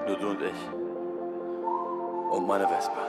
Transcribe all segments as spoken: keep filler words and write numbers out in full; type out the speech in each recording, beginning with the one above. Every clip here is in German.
Nur du und ich. Und meine Vespa.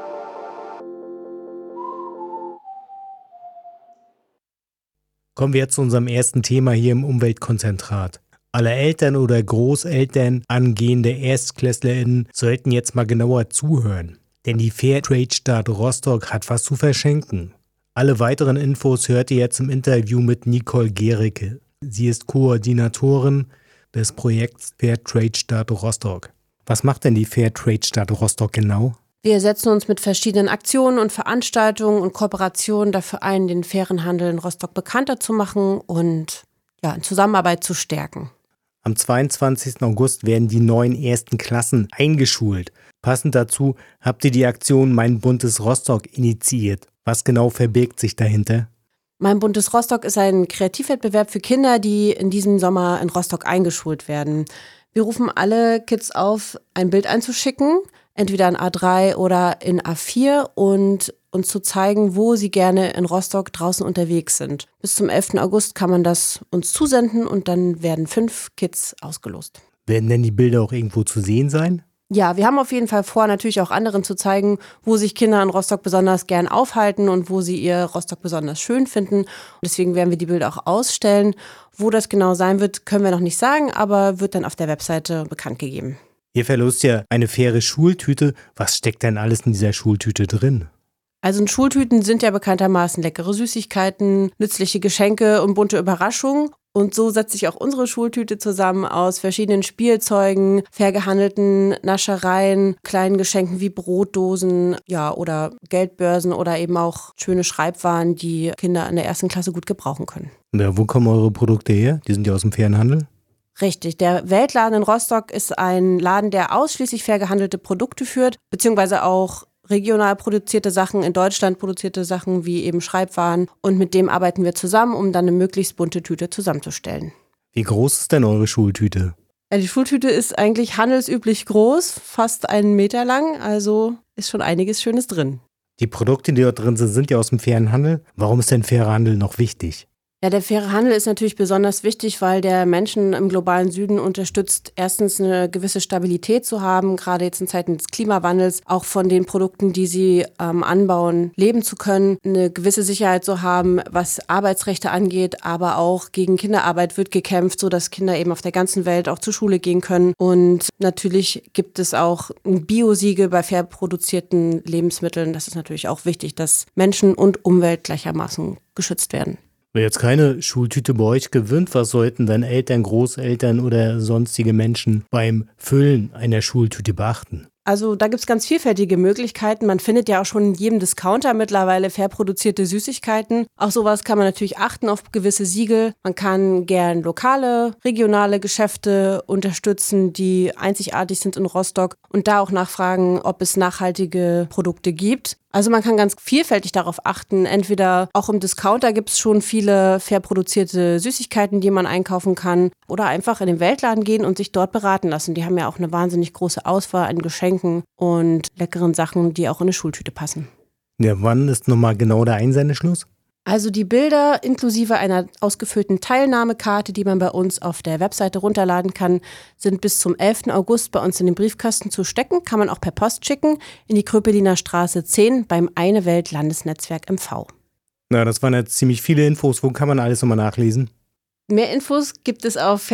Kommen wir jetzt zu unserem ersten Thema hier im Umweltkonzentrat. Alle Eltern oder Großeltern angehende ErstklässlerInnen sollten jetzt mal genauer zuhören. Denn die Fairtrade-Stadt Rostock hat was zu verschenken. Alle weiteren Infos hört ihr jetzt im Interview mit Nicole Gericke. Sie ist Koordinatorin des Projekts Fairtrade-Stadt Rostock. Was macht denn die Fairtrade-Stadt Rostock genau? Wir setzen uns mit verschiedenen Aktionen und Veranstaltungen und Kooperationen dafür ein, den fairen Handel in Rostock bekannter zu machen und ja, in Zusammenarbeit zu stärken. Am zweiundzwanzigsten August werden die neuen ersten Klassen eingeschult. Passend dazu habt ihr die Aktion Mein buntes Rostock initiiert. Was genau verbirgt sich dahinter? Mein buntes Rostock ist ein Kreativwettbewerb für Kinder, die in diesem Sommer in Rostock eingeschult werden. Wir rufen alle Kids auf, ein Bild einzuschicken, entweder in A drei oder in A vier und uns zu zeigen, wo sie gerne in Rostock draußen unterwegs sind. Bis zum elften August kann man das uns zusenden und dann werden fünf Kids ausgelost. Werden denn die Bilder auch irgendwo zu sehen sein? Ja, wir haben auf jeden Fall vor, natürlich auch anderen zu zeigen, wo sich Kinder in Rostock besonders gern aufhalten und wo sie ihr Rostock besonders schön finden. Und deswegen werden wir die Bilder auch ausstellen. Wo das genau sein wird, können wir noch nicht sagen, aber wird dann auf der Webseite bekannt gegeben. Ihr verlost ja eine faire Schultüte. Was steckt denn alles in dieser Schultüte drin? Also in Schultüten sind ja bekanntermaßen leckere Süßigkeiten, nützliche Geschenke und bunte Überraschungen. Und so setzt sich auch unsere Schultüte zusammen aus verschiedenen Spielzeugen, fair gehandelten Naschereien, kleinen Geschenken wie Brotdosen, ja, oder Geldbörsen oder eben auch schöne Schreibwaren, die Kinder in der ersten Klasse gut gebrauchen können. Na, wo kommen eure Produkte her? Die sind ja aus dem fairen Handel? Richtig, der Weltladen in Rostock ist ein Laden, der ausschließlich fair gehandelte Produkte führt, beziehungsweise auch regional produzierte Sachen, in Deutschland produzierte Sachen wie eben Schreibwaren. Und mit dem arbeiten wir zusammen, um dann eine möglichst bunte Tüte zusammenzustellen. Wie groß ist denn eure Schultüte? Ja, die Schultüte ist eigentlich handelsüblich groß, fast einen Meter lang, also ist schon einiges Schönes drin. Die Produkte, die dort drin sind, sind ja aus dem fairen Handel. Warum ist denn fairer Handel noch wichtig? Ja, der faire Handel ist natürlich besonders wichtig, weil der Menschen im globalen Süden unterstützt, erstens eine gewisse Stabilität zu haben, gerade jetzt in Zeiten des Klimawandels, auch von den Produkten, die sie ähm, anbauen, leben zu können, eine gewisse Sicherheit zu haben, was Arbeitsrechte angeht, aber auch gegen Kinderarbeit wird gekämpft, sodass Kinder eben auf der ganzen Welt auch zur Schule gehen können. Und natürlich gibt es auch ein Biosiegel bei fair produzierten Lebensmitteln. Das ist natürlich auch wichtig, dass Menschen und Umwelt gleichermaßen geschützt werden. Wer jetzt keine Schultüte bei euch gewinnt, was sollten dann Eltern, Großeltern oder sonstige Menschen beim Füllen einer Schultüte beachten? Also da gibt es ganz vielfältige Möglichkeiten. Man findet ja auch schon in jedem Discounter mittlerweile fair produzierte Süßigkeiten. Auch sowas kann man natürlich achten auf gewisse Siegel. Man kann gern lokale, regionale Geschäfte unterstützen, die einzigartig sind in Rostock und da auch nachfragen, ob es nachhaltige Produkte gibt. Also man kann ganz vielfältig darauf achten. Entweder auch im Discounter gibt es schon viele fair produzierte Süßigkeiten, die man einkaufen kann. Oder einfach in den Weltladen gehen und sich dort beraten lassen. Die haben ja auch eine wahnsinnig große Auswahl an Geschenken und leckeren Sachen, die auch in eine Schultüte passen. Ja, wann ist nochmal genau der Einsendeschluss? Also die Bilder inklusive einer ausgefüllten Teilnahmekarte, die man bei uns auf der Webseite runterladen kann, sind bis zum elften August bei uns in den Briefkasten zu stecken. Kann man auch per Post schicken in die Kröpeliner Straße zehn beim Eine Welt Landesnetzwerk M V. Na, das waren jetzt ziemlich viele Infos. Wo kann man alles nochmal nachlesen? Mehr Infos gibt es auf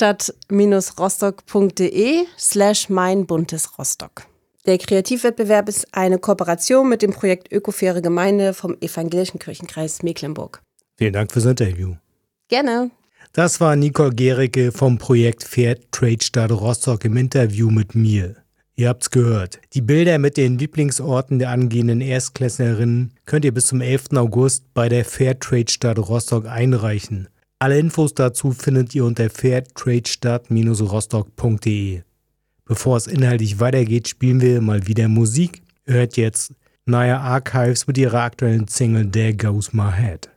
fairtradestadt-rostock.de slash mein buntes Rostock. Der Kreativwettbewerb ist eine Kooperation mit dem Projekt Ökofaire Gemeinde vom Evangelischen Kirchenkreis Mecklenburg. Vielen Dank fürs Interview. Gerne. Das war Nicole Gericke vom Projekt Fairtrade-Stadt Rostock im Interview mit mir. Ihr habt's gehört. Die Bilder mit den Lieblingsorten der angehenden Erstklässlerinnen könnt ihr bis zum elften August bei der Fairtrade-Stadt Rostock einreichen. Alle Infos dazu findet ihr unter fairtradestadt Rostock punkt de. Bevor es inhaltlich weitergeht, spielen wir mal wieder Musik. Hört jetzt Naya Archives mit ihrer aktuellen Single There Goes My Head.